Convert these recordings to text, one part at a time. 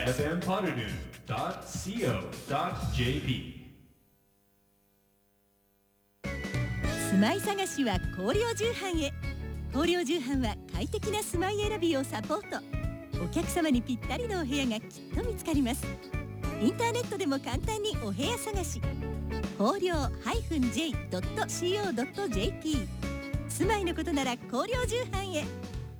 fmpoddernoon.co.jp 住まい探しは光陵重版へ。光陵重版は快適な住まい選びをサポート。お客様にぴったりのお部屋がきっと見つかります。インターネットでも簡単にお部屋探し。光陵 -j.co.jp 住まいのことなら光陵重版へ。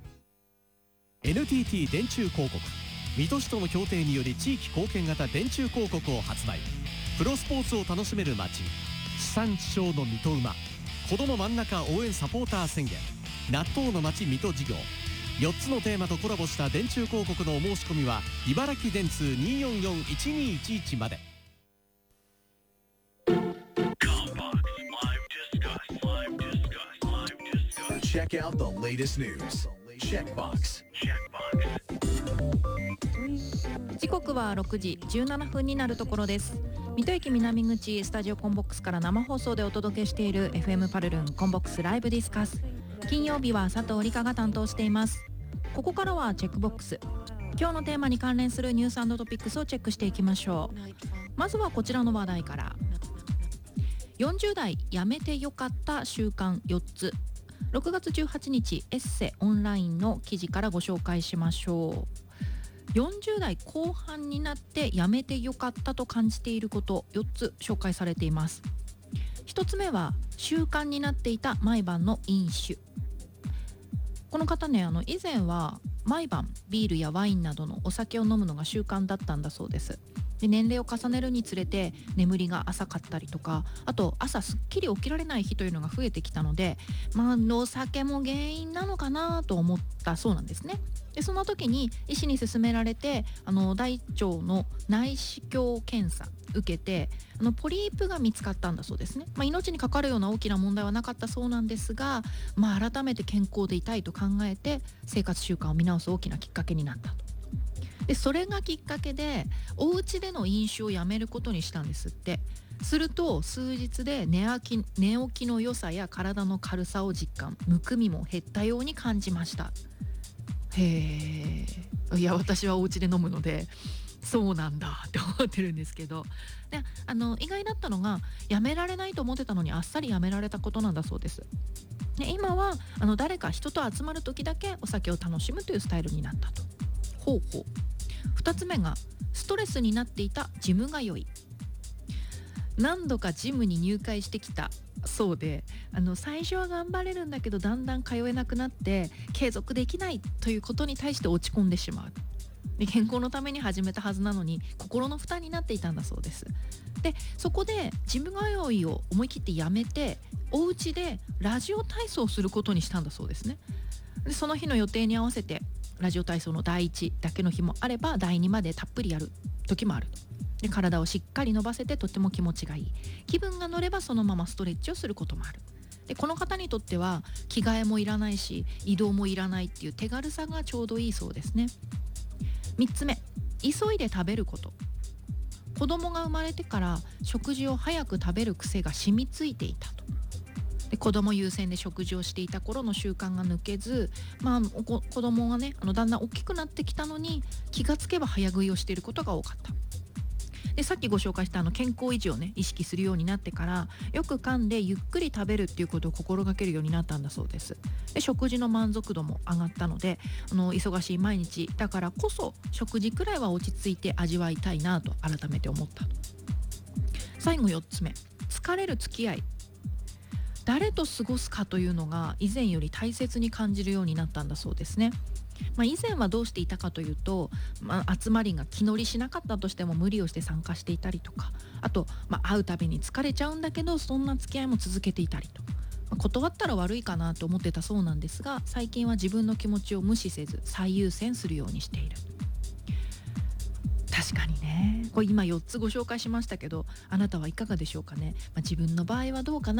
NTT 電柱広告水戸市との協定により地域貢献型電柱広告を発売。プロスポーツを楽しめる街、地産地消の水戸馬、子ども真ん中応援サポーター宣言、納豆の街水戸事業、4つのテーマとコラボした電柱広告のお申し込みは茨城電通 244-1211 まで。 Check out the latest news. Checkbox. 時刻は6時17分になるところです。水戸駅南口スタジオコンボックスから生放送でお届けしている FM パルルンコンボックスライブディスカス。金曜日は佐藤理香が担当しています。ここからはチェックボックス。今日のテーマに関連するニュース&トピックスをチェックしていきましょう。まずはこちらの話題から。40代やめてよかった習慣4つ。6月18日エッセオンラインの記事からご紹介しましょう。40代後半になってやめてよかったと感じていること4つ紹介されています。1つ目は習慣になっていた毎晩の飲酒。この方ね、以前は毎晩ビールやワインなどのお酒を飲むのが習慣だったんだそうです。で、年齢を重ねるにつれて眠りが浅かったりとか、あと朝すっきり起きられない日というのが増えてきたので、お酒も原因なのかなと思ったそうなんですね。で、その時に医師に勧められて大腸の内視鏡検査受けてポリープが見つかったんだそうですね。命にかかるような大きな問題はなかったそうなんですが、改めて健康でいたいと考えて生活習慣を見直す大きなきっかけになったと。で、それがきっかけでお家での飲酒をやめることにしたんですって。すると数日で寝起きの良さや体の軽さを実感、むくみも減ったように感じました。へー、いや私はお家で飲むのでそうなんだって思ってるんですけど、で意外だったのがやめられないと思ってたのにあっさりやめられたことなんだそうです。で、今は誰か人と集まる時だけお酒を楽しむというスタイルになったと。ほうほう。2つ目がストレスになっていたジム通い。何度かジムに入会してきたそうで、最初は頑張れるんだけどだんだん通えなくなって継続できないということに対して落ち込んでしまう。で、健康のために始めたはずなのに心の負担になっていたんだそうです。で、そこでジム通いを思い切ってやめてお家でラジオ体操をすることにしたんだそうですね。で、その日の予定に合わせてラジオ体操の第1だけの日もあれば第2までたっぷりやる時もある。で、体をしっかり伸ばせてとても気持ちがいい。気分が乗ればそのままストレッチをすることもある。で、この方にとっては着替えもいらないし移動もいらないっていう手軽さがちょうどいいそうですね。3つ目、急いで食べること。子供が生まれてから食事を早く食べる癖が染みついていたと。で、子供優先で食事をしていた頃の習慣が抜けず、子供がねだんだん大きくなってきたのに気がつけば早食いをしていることが多かった。で、さっきご紹介した健康維持をね意識するようになってからよく噛んでゆっくり食べるっていうことを心がけるようになったんだそうです。で、食事の満足度も上がったので忙しい毎日だからこそ食事くらいは落ち着いて味わいたいなと改めて思ったと。最後4つ目、疲れる付き合い。誰と過ごすかというのが以前より大切に感じるようになったんだそうですね。以前はどうしていたかというと、集まりが気乗りしなかったとしても無理をして参加していたりとか、あと、会うたびに疲れちゃうんだけどそんな付き合いも続けていたりと、断ったら悪いかなと思ってたそうなんですが、最近は自分の気持ちを無視せず最優先するようにしている。確かにね、これ今4つご紹介しましたけど、あなたはいかがでしょうかね。自分の場合はどうかな